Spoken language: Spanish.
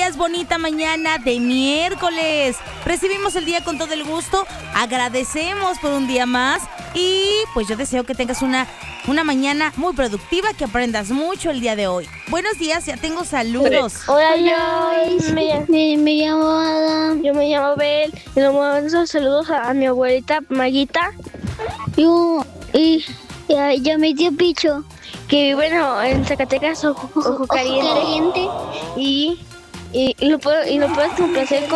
días, bonita mañana de miércoles. Recibimos el día con todo el gusto, agradecemos por un día más y pues yo deseo que tengas una mañana muy productiva, que aprendas mucho el día de hoy. Buenos días, ya tengo saludos. Hola, me llamo Adam. Yo me llamo Bel. Y le mando saludos a mi abuelita Maguita. Y a mi tío Picho, que vive en Zacatecas, Ojo Caliente. Y lo puedes complacer con